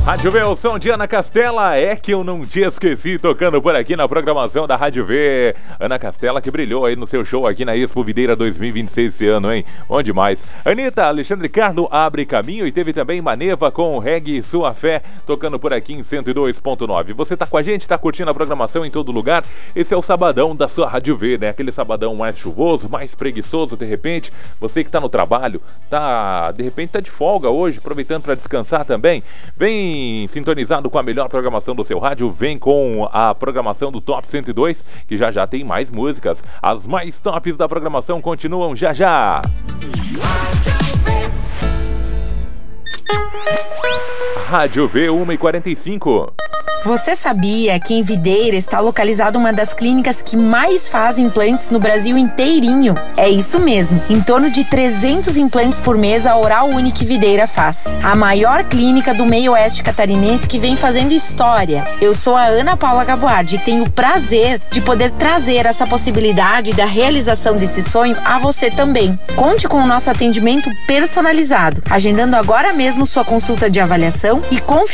Rádio V, o som de Ana Castela, é que eu não te esqueci, tocando por aqui na programação da Rádio V. Ana Castela que brilhou aí no seu show aqui na Expo Videira 2026 esse ano, hein? Bom demais. Anitta, Alexandre Carlo, Abre Caminho, e teve também Maneva com Reggae Sua Fé, tocando por aqui em 102.9. Você tá com a gente, tá curtindo a programação em todo lugar? Esse é o sabadão da sua Rádio V, né? Aquele sabadão mais chuvoso, mais preguiçoso, de repente. Você que tá no trabalho, de repente tá de folga hoje, aproveitando para descansar também. Vem sintonizado com a melhor programação do seu rádio, vem com a programação do Top 102, que já tem mais músicas. As mais tops da programação continuam já. Rádio V 1h45. Você sabia que em Videira está localizada uma das clínicas que mais fazem implantes no Brasil inteirinho? É isso mesmo, em torno de 300 implantes por mês a Oral Unique Videira faz. A maior clínica do meio oeste catarinense que vem fazendo história. Eu sou a Ana Paula Gaboardi e tenho o prazer de poder trazer essa possibilidade da realização desse sonho a você também. Conte com o nosso atendimento personalizado, agendando agora mesmo sua consulta de avaliação e confirmação